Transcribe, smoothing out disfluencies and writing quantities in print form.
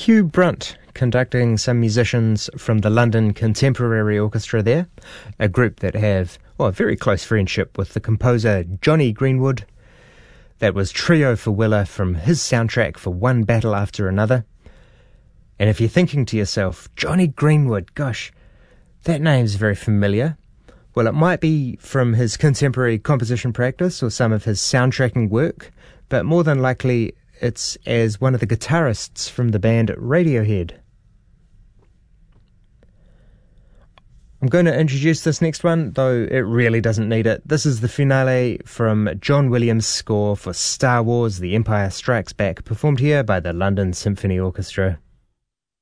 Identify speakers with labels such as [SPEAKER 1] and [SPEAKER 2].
[SPEAKER 1] Hugh Brunt conducting some musicians from the London Contemporary Orchestra there, a group that have a very close friendship with the composer Jonny Greenwood. That was Trio for Willa from his soundtrack for One Battle After Another. And if you're thinking to yourself, Jonny Greenwood, gosh, that name's very familiar. Well, it might be from his contemporary composition practice or some of his soundtracking work, but more than likely it's as one of the guitarists from the band Radiohead. I'm going to introduce this next one, though it really doesn't need it. This is the finale from John Williams' score for Star Wars: The Empire Strikes Back, performed here by the London Symphony Orchestra.